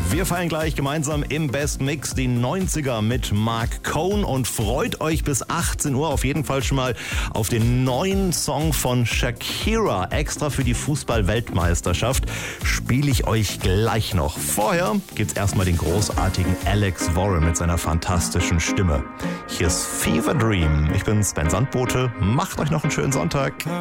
Wir feiern gleich gemeinsam im Best Mix die 90er mit Mark Cohn und freut euch bis 18 Uhr auf jeden Fall schon mal auf den neuen Song von Shakira. Extra für die Fußball-Weltmeisterschaft spiele ich euch gleich noch. Vorher gibt's erstmal den großartigen Alex Warren mit seiner fantastischen Stimme. Hier ist Fever Dream. Ich bin Sven Sandbote. Macht euch noch einen schönen Sonntag.